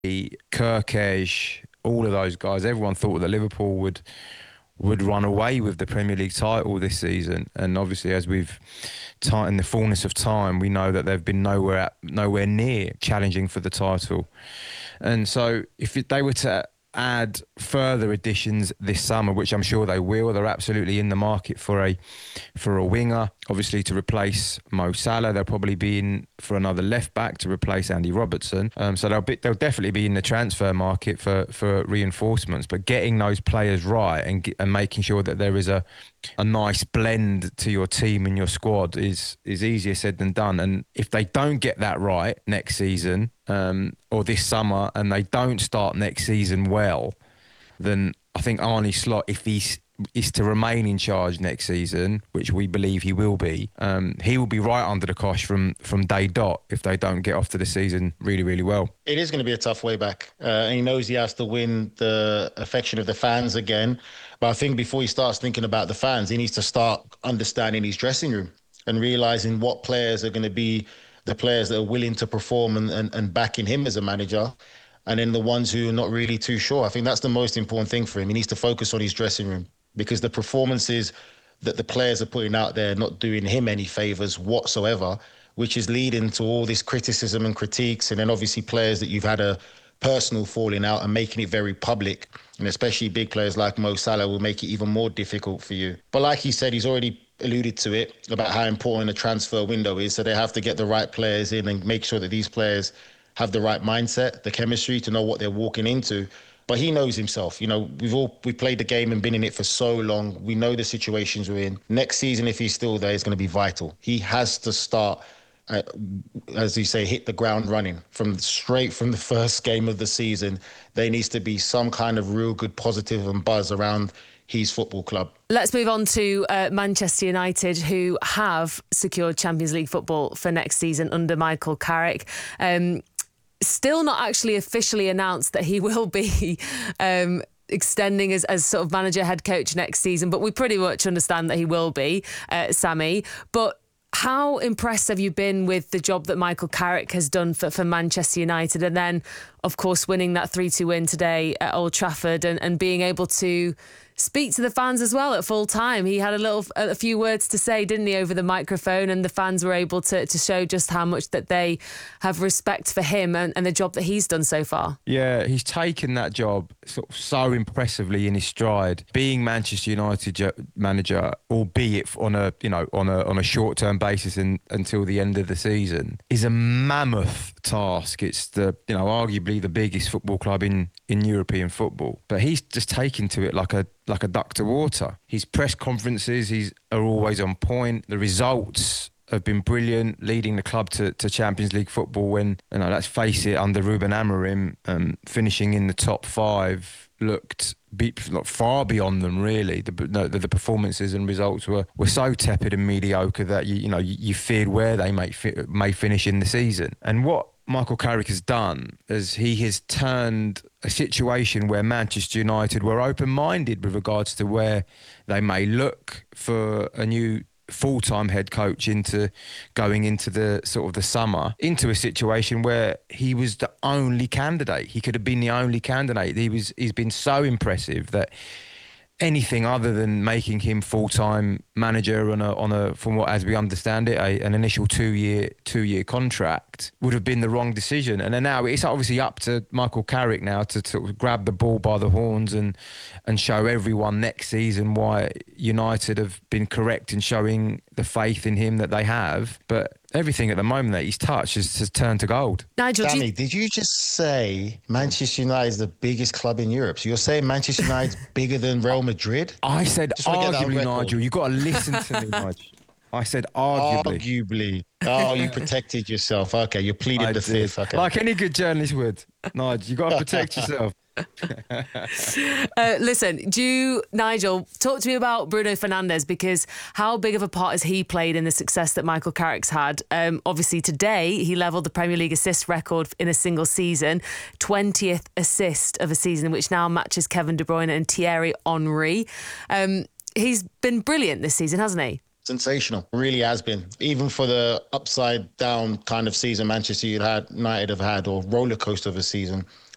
Kirkesh, all of those guys, everyone thought that Liverpool would run away with the Premier League title this season. And obviously, as we've in the fullness of time, we know that they've been nowhere near challenging for the title. And so if they were to add further additions this summer, which I'm sure they will, they're absolutely in the market for a winger, obviously to replace Mo Salah. They'll probably be in for another left back to replace Andy Robertson. So they'll definitely be in the transfer market for reinforcements. But getting those players right and making sure that there is a nice blend to your team and your squad is easier said than done. And if they don't get that right next season or this summer, and they don't start next season well, then I think Arne Slot, if he's is to remain in charge next season, which we believe he will be right under the cosh from day dot if they don't get off to the season really, really well. It is going to be a tough way back. And he knows he has to win the affection of the fans again. But I think before he starts thinking about the fans, he needs to start understanding his dressing room and realising what players are going to be the players that are willing to perform and backing him as a manager. And then the ones who are not really too sure. I think that's the most important thing for him. He needs to focus on his dressing room, because the performances that the players are putting out there are not doing him any favours whatsoever, which is leading to all this criticism and critiques. And then obviously players that you've had a personal falling out and making it very public. And especially big players like Mo Salah will make it even more difficult for you. But like he said, he's already alluded to it about how important the transfer window is. So they have to get the right players in and make sure that these players have the right mindset, the chemistry to know what they're walking into. But he knows himself. You know, we've played the game and been in it for so long. We know the situations we're in. Next season, if he's still there, is going to be vital. He has to start, as you say, hit the ground running straight from the first game of the season. There needs to be some kind of real good positive and buzz around his football club. Let's move on to Manchester United, who have secured Champions League football for next season under Michael Carrick. Still not actually officially announced that he will be extending as sort of manager, head coach next season, but we pretty much understand that he will be, Sammy. But how impressed have you been with the job that Michael Carrick has done for Manchester United? And then, of course, winning that 3-2 win today at Old Trafford and being able to speak to the fans as well at full time. He had a few words to say, didn't he, over the microphone, and the fans were able to show just how much that they have respect for him and the job that he's done so far. Yeah, he's taken that job sort of so impressively in his stride. Being Manchester United manager, albeit on a short-term basis until the end of the season, is a mammoth task. It's arguably the biggest football club in European football, but he's just taken to it like a duck to water. His press conferences are always on point. The results have been brilliant, leading the club to Champions League football when, let's face it, under Ruben Amorim, finishing in the top 5 looked far beyond them, really. The performances and results were so tepid and mediocre that you feared where they may finish in the season. And what Michael Carrick has done is he has turned a situation where Manchester United were open-minded with regards to where they may look for a new full-time head coach into going into the sort of the summer, into a situation where he was the only candidate. He could have been the only candidate. He's been so impressive that anything other than making him full-time manager on a from what, as we understand it, an initial two-year contract would have been the wrong decision. And then now it's obviously up to Michael Carrick now to sort of grab the bull by the horns and show everyone next season why United have been correct in showing the faith in him that they have. But everything at the moment that he's touched has turned to gold. Nigel, Danny, did you just say Manchester United is the biggest club in Europe? So you're saying Manchester United's bigger than Real Madrid? I said arguably, Nigel. You've got to listen to me, Nigel. I said arguably. Arguably. Oh, you protected yourself. Okay, you're pleading the fifth. Okay. Like any good journalist would. Nigel, you've got to protect yourself. Listen, Nigel, talk to me about Bruno Fernandes, because how big of a part has he played in the success that Michael Carrick's had? Obviously today he levelled the Premier League assist record in a single season, 20th assist of a season, which now matches Kevin De Bruyne and Thierry Henry. He's been brilliant this season, hasn't he? Sensational, really has been. Even for the upside down kind of season Manchester United have had, or roller coaster of a season,